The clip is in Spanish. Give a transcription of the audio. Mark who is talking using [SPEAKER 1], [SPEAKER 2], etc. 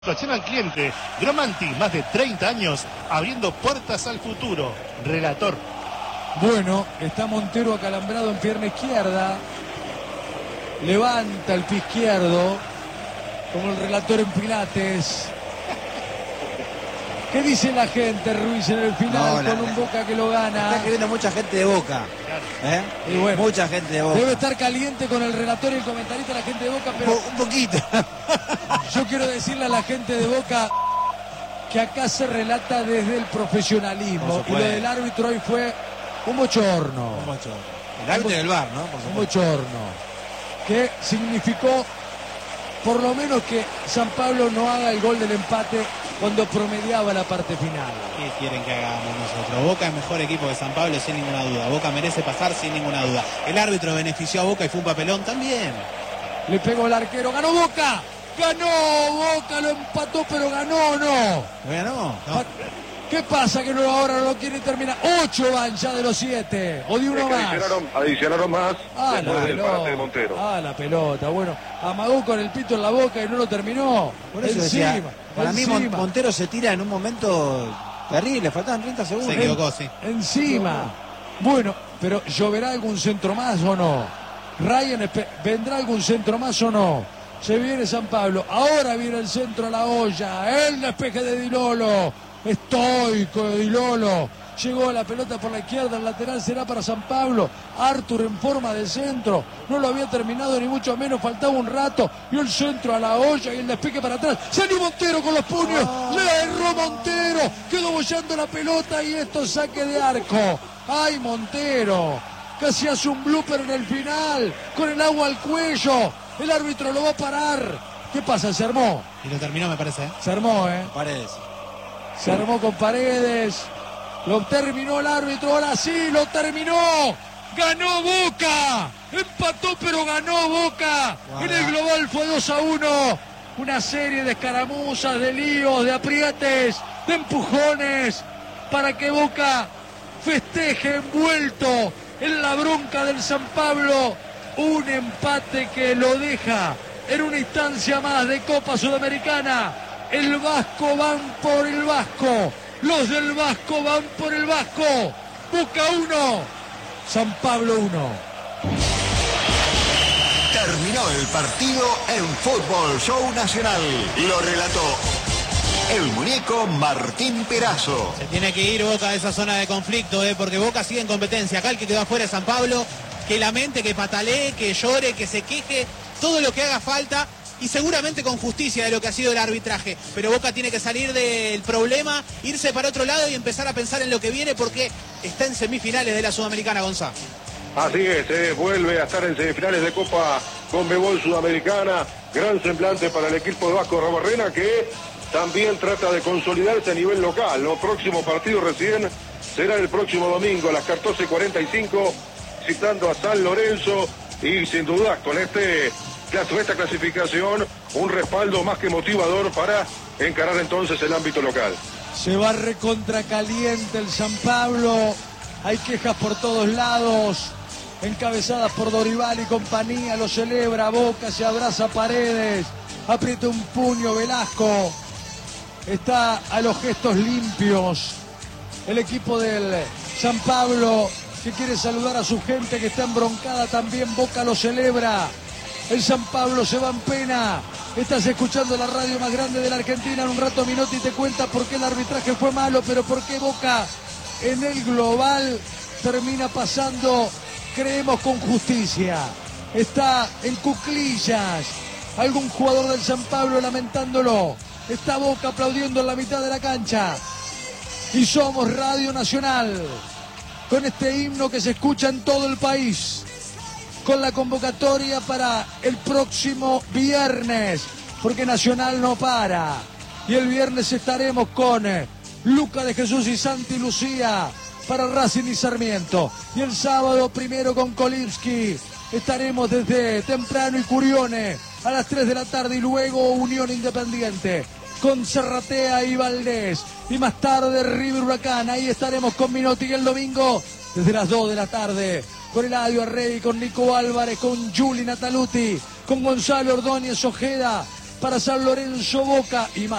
[SPEAKER 1] Atención al cliente, Gromanti, más de 30 años, abriendo puertas al futuro. Relator.
[SPEAKER 2] Bueno, está Montero acalambrado en pierna izquierda. Levanta el pie izquierdo, como el relator en Pilates. ¿Qué dice la gente, Ruiz, en el final con un Boca que lo gana?
[SPEAKER 3] Está queriendo mucha gente de Boca.
[SPEAKER 2] Y bueno,
[SPEAKER 3] mucha gente de Boca.
[SPEAKER 2] Debe estar caliente con el relator y el comentarista la gente de Boca, pero
[SPEAKER 3] un poquito.
[SPEAKER 2] Yo quiero decirle a la gente de Boca que acá se relata desde el profesionalismo. Y lo del árbitro hoy fue un bochorno.
[SPEAKER 3] El árbitro del VAR, ¿no?
[SPEAKER 2] Un bochorno. Que significó por lo menos que San Pablo no haga el gol del empate cuando promediaba la parte final.
[SPEAKER 4] ¿Qué quieren que hagamos nosotros? Boca es mejor equipo que San Pablo sin ninguna duda. Boca merece pasar sin ninguna duda. El árbitro benefició a Boca y fue un papelón también.
[SPEAKER 2] Le pegó el arquero, ganó Boca. Ganó Boca, lo empató, pero ganó o no.
[SPEAKER 3] ¿Ganó?
[SPEAKER 2] No. ¿Qué pasa que ahora no lo quiere terminar? 8 van ya de los 7. O de uno más.
[SPEAKER 5] Adicionaron más
[SPEAKER 2] después
[SPEAKER 5] del parate de Montero.
[SPEAKER 2] La pelota. Bueno, amagó con el pito en la boca y no lo terminó.
[SPEAKER 3] Por eso decía, para mí Montero se tira en un momento terrible. Faltaban 30 segundos.
[SPEAKER 4] Se equivocó, sí.
[SPEAKER 2] Encima. Bueno, pero ¿lloverá algún centro más o no? Ryan, ¿vendrá algún centro más o no? Se viene San Pablo. Ahora viene el centro a la olla. El despeje de Di Lolo. Estoico de Di Lolo. Llegó la pelota por la izquierda, el lateral será para San Pablo. Arthur en forma de centro. No lo había terminado ni mucho menos, faltaba un rato. Y el centro a la olla y el despeje para atrás. Salió Montero con los puños. Le erró Montero. Quedó bollando la pelota y esto saque de arco. ¡Ay, Montero! Casi hace un blooper en el final. Con el agua al cuello. El árbitro lo va a parar. ¿Qué pasa? Se armó.
[SPEAKER 4] Y lo terminó, me parece.
[SPEAKER 2] Se armó,
[SPEAKER 3] Paredes.
[SPEAKER 2] Se armó con Paredes. Lo terminó el árbitro. Ahora sí, lo terminó. Ganó Boca. Empató, pero ganó Boca. En el global fue 2-1. Una serie de escaramuzas, de líos, de aprietes, de empujones. Para que Boca festeje envuelto en la bronca del San Pablo. Un empate que lo deja en una instancia más de Copa Sudamericana. El Vasco van por el Vasco. Los del Vasco van por el Vasco. Boca 1, San Pablo 1.
[SPEAKER 6] Terminó el partido en Fútbol Show Nacional. Lo relató el muñeco Martín Perazo.
[SPEAKER 4] Se tiene que ir Boca de esa zona de conflicto, porque Boca sigue en competencia. Acá el que quedó afuera es San Pablo. Que lamente, que patalee, que llore, que se queje, todo lo que haga falta y seguramente con justicia de lo que ha sido el arbitraje. Pero Boca tiene que salir del problema, irse para otro lado y empezar a pensar en lo que viene porque está en semifinales de la Sudamericana, Gonzalo.
[SPEAKER 5] Así es, vuelve a estar en semifinales de Copa Conmebol Sudamericana. Gran semblante para el equipo de Vasco Rabarrena que también trata de consolidarse a nivel local. El próximo partido recién será el próximo domingo a las 14:45. Visitando a San Lorenzo y sin duda con esta clasificación un respaldo más que motivador para encarar entonces el ámbito local.
[SPEAKER 2] Se va recontra caliente el San Pablo, hay quejas por todos lados, encabezadas por Dorival y compañía, lo celebra Boca, se abraza Paredes, aprieta un puño Velasco, está a los gestos limpios el equipo del San Pablo, que quiere saludar a su gente que está embroncada también. Boca lo celebra. El San Pablo se va en pena. Estás escuchando la radio más grande de la Argentina. En un rato Minotti te cuenta por qué el arbitraje fue malo, pero por qué Boca en el global termina pasando, creemos, con justicia. Está en cuclillas. Algún jugador del San Pablo lamentándolo. Está Boca aplaudiendo en la mitad de la cancha. Y somos Radio Nacional. Con este himno que se escucha en todo el país, con la convocatoria para el próximo viernes, porque Nacional no para. Y el viernes estaremos con Luca de Jesús y Santi Lucía para Racing y Sarmiento. Y el sábado primero con Kolibski. Estaremos desde temprano y Curione a las 3 de la tarde y luego Unión Independiente con Serratea y Valdés. Y más tarde River Huracán. Ahí estaremos con Minotti y el domingo desde las 2 de la tarde. Con Eladio Arrey, con Nico Álvarez, con Juli Nataluti, con Gonzalo Ordóñez Ojeda, para San Lorenzo, Boca y más.